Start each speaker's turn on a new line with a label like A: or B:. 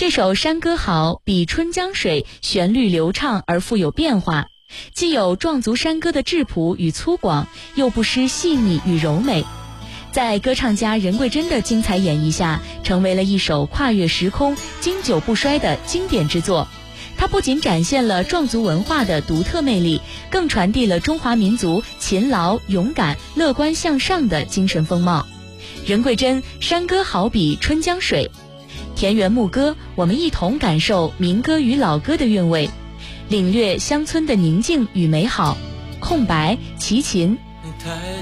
A: 这首《山歌好》比《春江水》旋律流畅而富有变化，既有壮族山歌的质朴与粗犷，又不失细腻与柔美。在歌唱家任桂珍的精彩演绎下，成为了一首跨越时空、经久不衰的经典之作。它不仅展现了壮族文化的独特魅力，更传递了中华民族勤劳、勇敢、乐观向上的精神风貌。任桂珍《山歌好比春江水》，田园牧歌，我们一同感受民歌与老歌的韵味，领略乡村的宁静与美好。空白，齐秦。